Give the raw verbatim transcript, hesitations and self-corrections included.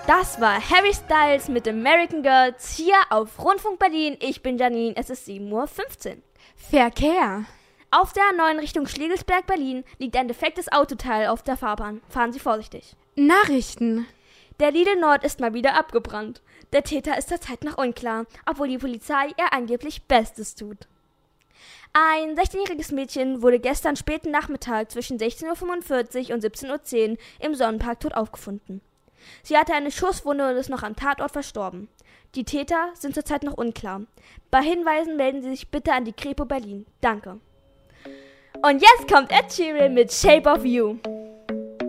Das war Harry Styles mit American Girls hier auf Rundfunk Berlin. Ich bin Janine, es ist sieben Uhr fünfzehn. Verkehr. Auf der A neun Richtung Schlegelsberg, Berlin liegt ein defektes Autoteil auf der Fahrbahn. Fahren Sie vorsichtig. Nachrichten. Der Lidl Nord ist mal wieder abgebrannt. Der Täter ist zurzeit noch unklar, obwohl die Polizei ihr angeblich Bestes tut. Ein sechzehnjähriges Mädchen wurde gestern späten Nachmittag zwischen sechzehn Uhr fünfundvierzig und siebzehn Uhr zehn im Sonnenpark tot aufgefunden. Sie hatte eine Schusswunde und ist noch am Tatort verstorben. Die Täter sind zurzeit noch unklar. Bei Hinweisen melden Sie sich bitte an die Kripo Berlin. Danke. Und jetzt kommt Ed Sheeran mit Shape of You.